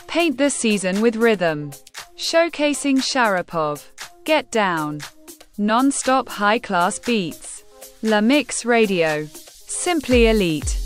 Paint the season with rhythm. Showcasing Sharapov. Get Down. Non-stop high-class beats. La Mix Radio. Simply elite.